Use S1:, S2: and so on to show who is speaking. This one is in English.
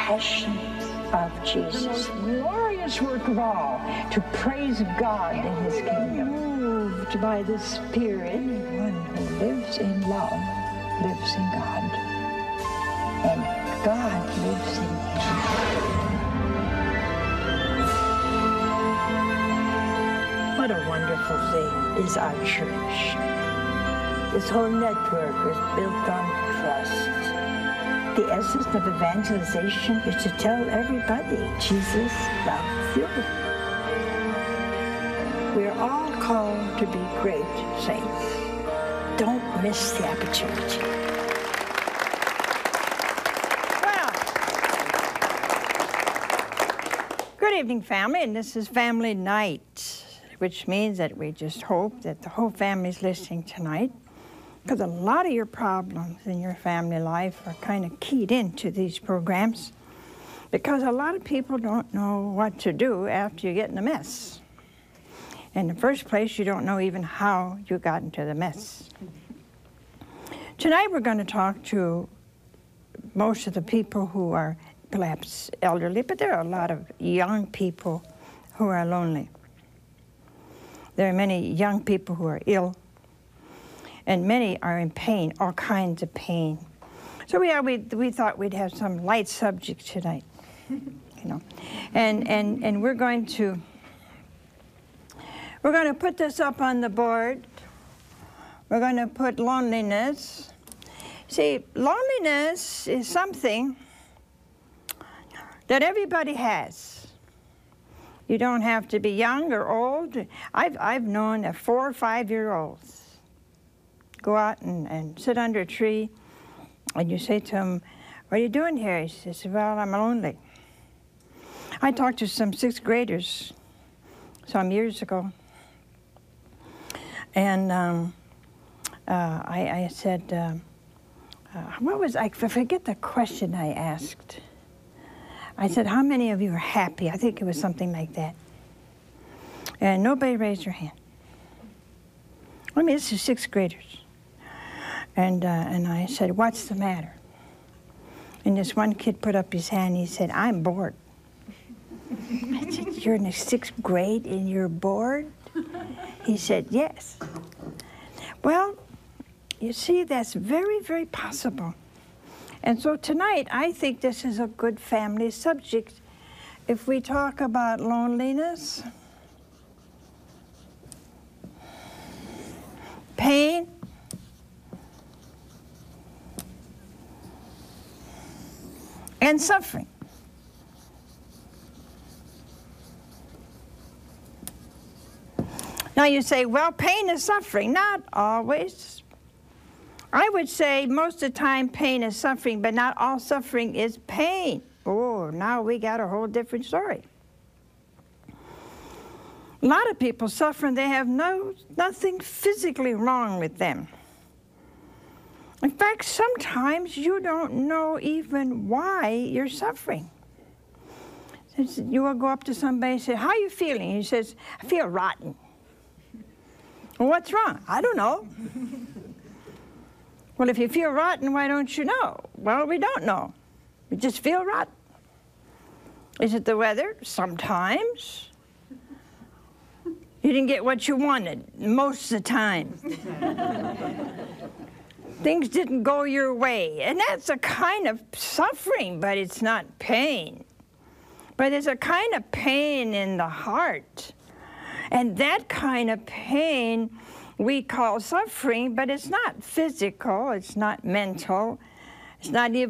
S1: passion of Jesus. The most glorious work of all, to praise God in His kingdom. Moved by the Spirit, anyone who lives in love lives in God, and God lives in him. What a wonderful thing is our church. This whole network is built on trust. The essence of evangelization is to tell everybody Jesus loves you. We're all called to be great saints. Don't miss the opportunity.
S2: Well, good evening, family, and this is Family Night, which means that we just hope that the whole family's listening tonight, because a lot of your problems in your family life are kind of keyed into these programs, because a lot of people don't know what to do after you get in a mess. In the first place, you don't know even how you got into the mess. Tonight we're going to talk to most of the people who are perhaps elderly, but there are a lot of young people who are lonely. There are many young people who are ill, and many are in pain, all kinds of pain. So we thought we'd have some light subject tonight, you know, and we're going to put this up on the board. We're going to put loneliness. See, loneliness is something that everybody has. You don't have to be young or old. I've known 4 or 5 year olds go out and sit under a tree, and you say to him, "What are you doing here?" He says, "Well, I'm lonely." I talked to some 6th graders some years ago, and I said, I forget the question I asked. I said, "How many of you are happy?" I think it was something like that. And nobody raised their hand. I mean, this is 6th graders. And I said, "What's the matter?" And this one kid put up his hand, he said, "I'm bored." I said, "You're in the 6th grade and you're bored?" He said, "Yes." Well, you see, that's very, very possible. And so tonight, I think this is a good family subject. If we talk about loneliness, pain, and suffering. Now you say, well, pain is suffering. Not always. I would say most of the time pain is suffering, but not all suffering is pain. Oh, now we got a whole different story. A lot of people suffer and they have nothing physically wrong with them. In fact, sometimes you don't know even why you're suffering. You will go up to somebody and say, "How are you feeling?" He says, "I feel rotten." "Well, what's wrong?" "I don't know." "Well, if you feel rotten, why don't you know?" "Well, we don't know. We just feel rotten." "Is it the weather?" "Sometimes." "You didn't get what you wanted most of the time." "Things didn't go your way." And that's a kind of suffering, but it's not pain. But it's a kind of pain in the heart. And that kind of pain we call suffering, but it's not physical, it's not mental, it's not even